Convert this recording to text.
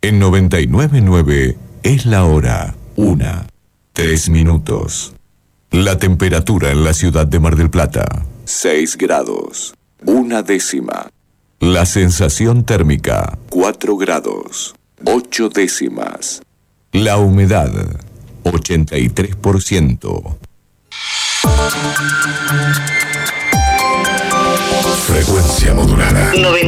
En 99.9 es la hora 1:03. La temperatura en la ciudad de Mar del Plata, 6 grados, 1 décima. La sensación térmica, 4 grados, 8 décimas. La humedad, 83%. Frecuencia modulada.